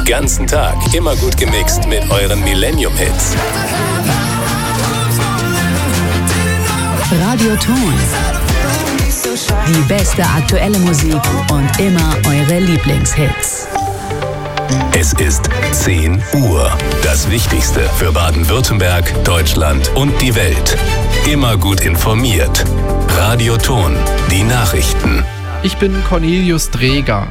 ganzen Tag immer gut gemixt mit euren Millennium-Hits. Radioton. Die beste aktuelle Musik und immer eure Lieblingshits. Es ist 10 Uhr. Das Wichtigste für Baden-Württemberg, Deutschland und die Welt. Immer gut informiert. Radioton. Die Nachrichten. Ich bin Cornelius Dreger.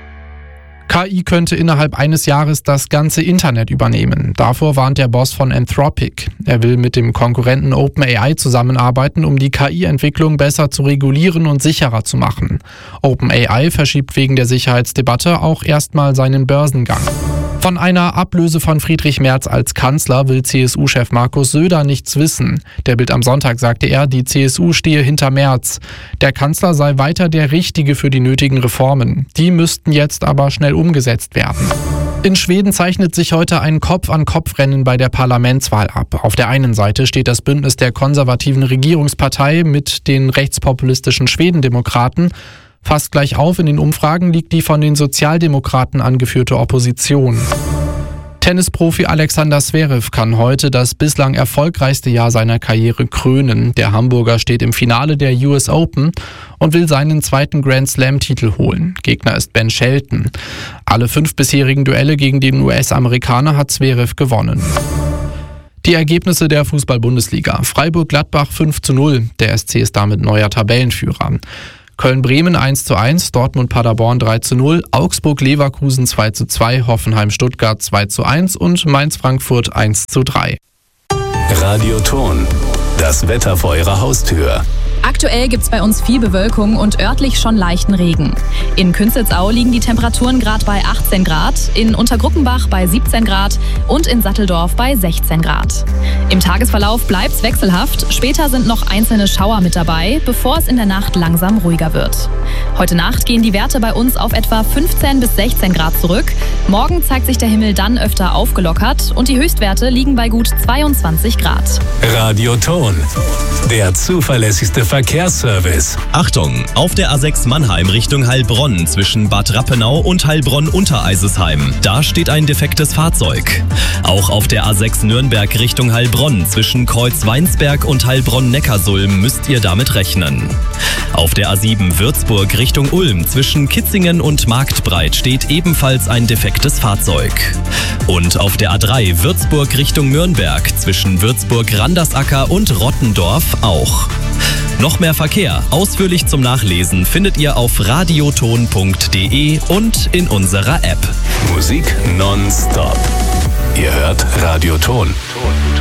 KI könnte innerhalb eines Jahres das ganze Internet übernehmen. Davor warnt der Boss von Anthropic. Er will mit dem Konkurrenten OpenAI zusammenarbeiten, um die KI-Entwicklung besser zu regulieren und sicherer zu machen. OpenAI verschiebt wegen der Sicherheitsdebatte auch erstmal seinen Börsengang. Von einer Ablöse von Friedrich Merz als Kanzler will CSU-Chef Markus Söder nichts wissen. Der Bild am Sonntag sagte er, die CSU stehe hinter Merz. Der Kanzler sei weiter der Richtige für die nötigen Reformen. Die müssten jetzt aber schnell umgesetzt werden. In Schweden zeichnet sich heute ein Kopf-an-Kopf-Rennen bei der Parlamentswahl ab. Auf der einen Seite steht das Bündnis der konservativen Regierungspartei mit den rechtspopulistischen Schwedendemokraten. Fast gleich auf in den Umfragen liegt die von den Sozialdemokraten angeführte Opposition. Tennisprofi Alexander Zverev kann heute das bislang erfolgreichste Jahr seiner Karriere krönen. Der Hamburger steht im Finale der US Open und will seinen zweiten Grand-Slam-Titel holen. Gegner ist Ben Shelton. Alle 5 bisherigen Duelle gegen den US-Amerikaner hat Zverev gewonnen. Die Ergebnisse der Fußball-Bundesliga. Freiburg-Gladbach 5:0. Der SC ist damit neuer Tabellenführer. Köln-Bremen 1:1, Dortmund-Paderborn 3:0, Augsburg-Leverkusen 2:2, Hoffenheim-Stuttgart 2:1 und Mainz-Frankfurt 1:3. Radioton. Das Wetter vor eurer Haustür. Aktuell gibt's bei uns viel Bewölkung und örtlich schon leichten Regen. In Künzelsau liegen die Temperaturen gerade bei 18 Grad, in Untergruckenbach bei 17 Grad und in Satteldorf bei 16 Grad. Im Tagesverlauf bleibt's wechselhaft. Später sind noch einzelne Schauer mit dabei, bevor es in der Nacht langsam ruhiger wird. Heute Nacht gehen die Werte bei uns auf etwa 15 bis 16 Grad zurück. Morgen zeigt sich der Himmel dann öfter aufgelockert und die Höchstwerte liegen bei gut 22 Grad. Radioton. Der zuverlässigste Verkehrsservice. Achtung! Auf der A6 Mannheim Richtung Heilbronn zwischen Bad Rappenau und Heilbronn-Untereisesheim. Da steht ein defektes Fahrzeug. Auch auf der A6 Nürnberg Richtung Heilbronn zwischen Kreuzweinsberg und Heilbronn-Neckarsulm müsst ihr damit rechnen. Auf der A7 Würzburg Richtung Ulm zwischen Kitzingen und Marktbreit steht ebenfalls ein defektes Fahrzeug. Und auf der A3 Würzburg Richtung Nürnberg zwischen Würzburg-Randersacker und Rottendorf auch. Noch mehr Verkehr, ausführlich zum Nachlesen, findet ihr auf radioton.de und in unserer App. Musik nonstop. Ihr hört Radioton.